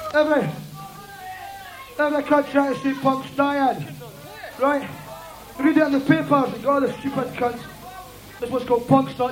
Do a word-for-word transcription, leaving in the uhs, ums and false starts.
Every, every cunt trying to see punks dying. Right? Read it in the papers, you got all the stupid cunts. This one's called Punks Not